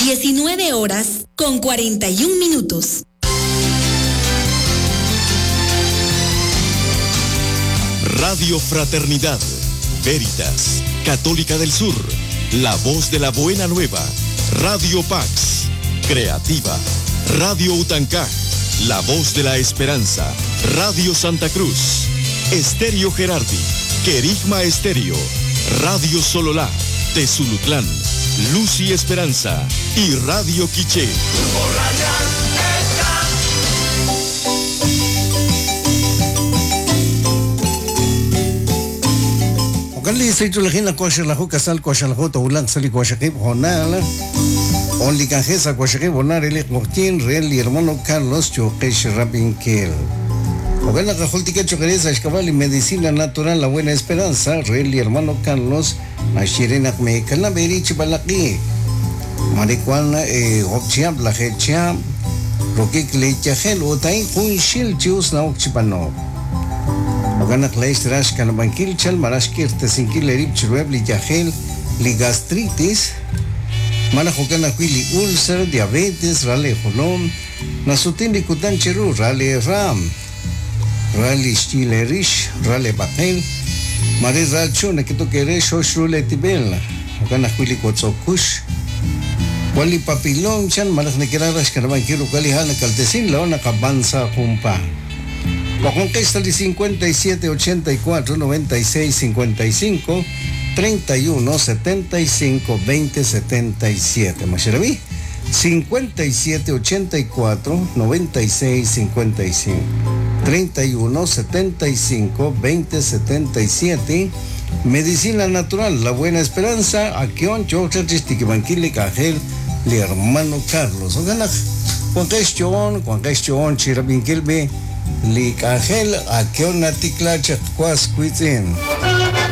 19:41. Radio Fraternidad, Veritas, Católica del Sur, La Voz de la Buena Nueva, Radio Pax, Creativa, Radio Utancá, La Voz de la Esperanza, Radio Santa Cruz, Estéreo Gerardi, Querigma Estéreo, Radio Sololá, Tezulutlán, Luz y Esperanza y Radio Quiché. Ogali Seytulajina Kwashalahu Kasal Kwashalahu Taulan Sali Kwashakib Honala Only Cajesa Kwashakib Honar el Mortin Real y hermano Carlos Chokesh Rabinkel. Ogala Cajoltica Chokereza Escabal y Medicina Natural La Buena Esperanza Real y hermano Carlos Nashirena Mekala Berichi Balaki Marijuana Opchiam La Hecham Rokik Leichahel Otai Kunshil Chius Naukchipano. Ogana Clash Rash Canabanquil Chal Marashkir Tesinkil Erip Chirueb Ligahel Ligastritis Manajocana Quili Ulcer Diabetes Rale Holom Nasutin Likutan Cheru Rale Ram Rale Stilerish Rale Bapel Mare Racho Nakito Kere Shoshrule Tibel Ogana Quili Kotsokush Wali Papilon Chan Manajnekerash Canabanquil Ukali Hana Caltesin Laona Cabanza Humpa. La conquista de 57 84 96 55 31 75 20 77. Masherabi 57 84 96 55 31 75 20 77. Medicina Natural La Buena Esperanza. Akion Chochachistiki Banquili Cajel le hermano Carlos. Ojalá Juan Question Chirabinquilbe Lik Angel a que una ticla chascuas cuitin.